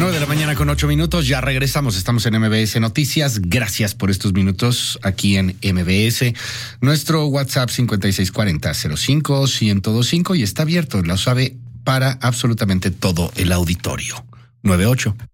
9:08 a.m. Ya regresamos. Estamos en MBS Noticias. Gracias por estos minutos aquí en MBS. Nuestro WhatsApp 5640-05-1025 y está abierto, lo sabe, para absolutamente todo el auditorio. 9:08.